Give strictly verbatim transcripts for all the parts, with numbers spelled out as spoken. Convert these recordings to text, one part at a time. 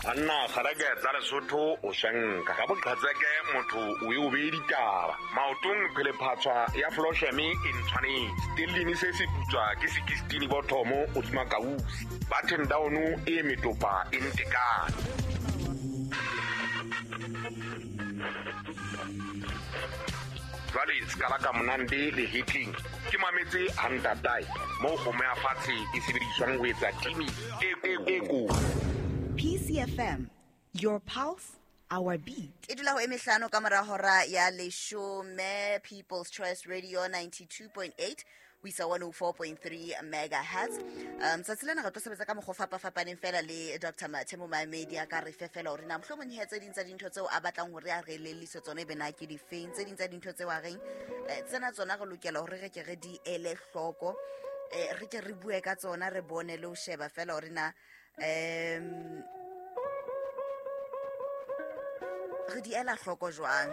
Anna kharaga tsala sotho o shanka ka bokhatseke motho o e o be ditaba maotong phele phatswa ya floshemi in tshwane stilini se se putswa ke sixteen bothomo o di makausi button down e metopa in tekana Vale skala ka monande le hitting ke mametse handa dai mo go me afatse e sebediswang ho etsa timi e e go P C F M, your pulse, our beat. Idula ho emihlano kamera hora ya leshome People's Choice Radio ninety-two point eight we sa one oh four point three megahertz. Um tsatsilana ga tlo sebetsa ka mo go fapa fapaneng fela le Doctor Mathemo Maemedi a ka re fefela hore na mohlomong hetse dintsa dintho tseo a batlang hore a re lelise tsone be na ke di feng tse dintsa dintho tseo a reng tsena tsona go lokela hore re ke re di ele hloko eh re ke re bue ka tsona re bone le o sheba fela hore na um re di ela hloko jwang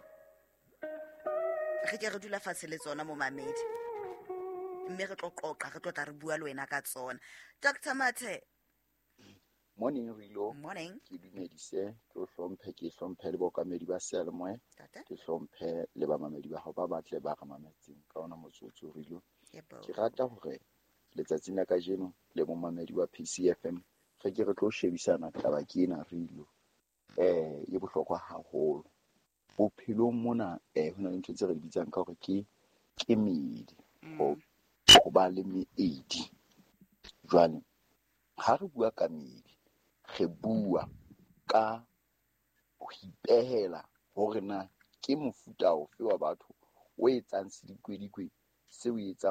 re ke re dula fatshe le tsona mo mamedi mme re tlo qoqa re tlo tla re bua le wena ka tsona Doctor Mathe. Morning Rilo. Morning. Ke dumedise ke hlomphe ke hlomphe le bokamedi ba sele moe ke hlomphe le ba mamedi ba ha ba batle ba ga mametseng ka ona motsotso Rilo. Ke rata hore letsatsing la kajeno le mo mamedi wa P C F M re ke re tlo shebisana taba ke ena Rilo eh ye bohlokwa haholo bophelong mona eh hona le ntho tse re di bitsang ka hore ke ke medi go go ba le meedi jwale ha re bua ka medi re bua ka ho ipehela hore na ke mofuta ofe wa batho o etsang sedikwe dikwe se o etsa